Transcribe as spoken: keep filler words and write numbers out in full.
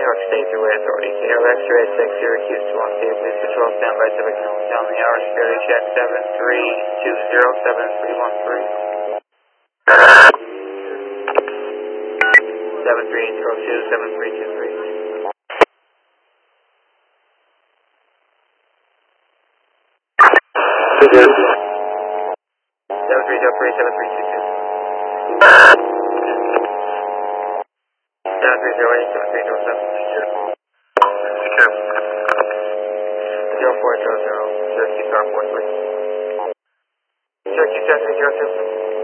York State Thruway Authority. K O X-ray six Syracuse to one K. Police Patrol standby Civic Tell me hour security check seven three two zero seven three one three. seven three zero two seven three two three. seven three zero three seven three two two. seven three zero eight seven three zero seven. zero four zero zero Syracuse R four three. Syracuse seven three zero two.